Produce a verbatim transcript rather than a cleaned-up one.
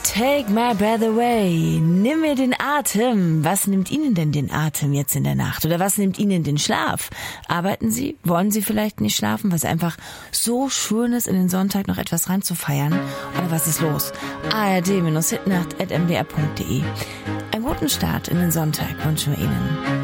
Take my breath away. Nimm mir den Atem. Was nimmt Ihnen denn den Atem jetzt in der Nacht? Oder was nimmt Ihnen den Schlaf? Arbeiten Sie? Wollen Sie vielleicht nicht schlafen, weil es einfach so schön ist, in den Sonntag noch etwas ranzufeiern? Oder was ist los? A R D Bindestrich hitnacht at m d r punkt d e. Einen guten Start in den Sonntag wünschen wir Ihnen.